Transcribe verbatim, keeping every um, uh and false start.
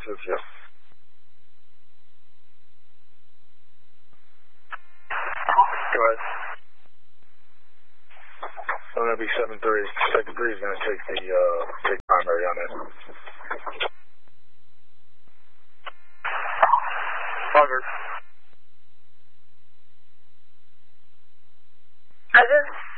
two two. Go ahead. I'm going to be seven three. Second three is going to take the, uh, take primary on it. Roger. Roger.